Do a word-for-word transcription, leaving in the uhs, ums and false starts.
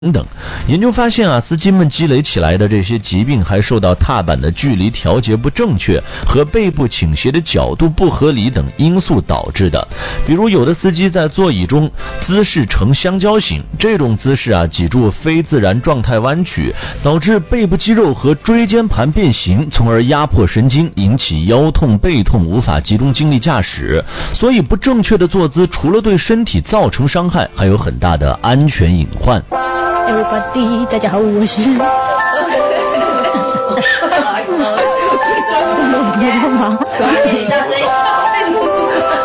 等。研究发现啊，司机们积累起来的这些疾病还受到踏板的距离调节不正确和背部倾斜的角度不合理等因素导致的。比如有的司机在座椅中姿势呈香蕉形，这种姿势啊，脊柱非自然状态弯曲，导致背部肌肉和椎间盘变形，从而压迫神经，引起腰痛背痛，无法集中精力驾驶。所以不正确的坐姿除了对身体造成伤害，还有很大的安全隐患。 Everybody， 大家好，我是